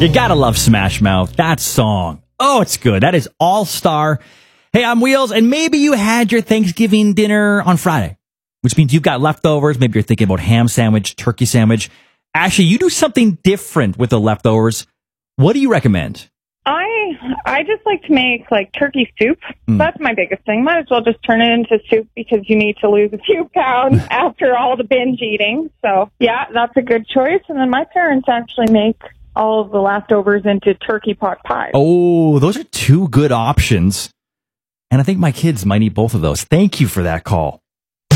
You gotta love Smash Mouth. That song. Oh, it's good. That is All-Star. Hey, I'm Wheels, and maybe you had your Thanksgiving dinner on Friday, which means you've got leftovers. Maybe you're thinking about ham sandwich, turkey sandwich. Ashley, you do something different with the leftovers. What do you recommend? I just like to make like turkey soup. That's my biggest thing. Might as well just turn it into soup because you need to lose a few pounds after all the binge eating. So yeah, that's a good choice. And then my parents actually make all of the leftovers into turkey pot pies. Oh, those are two good options. And I think my kids might eat both of those. Thank you for that call.